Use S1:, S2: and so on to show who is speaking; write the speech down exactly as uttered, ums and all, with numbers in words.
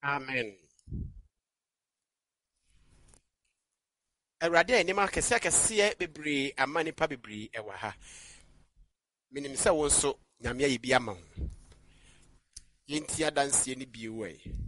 S1: Amen. Awurade a anim akɛse akɛseɛ bebree ama nipa bebree ɛwɔ ha. Menim sɛ wo nso nyame ayi bi ama wo. Yɛnti adanseɛ ne bio ɛ.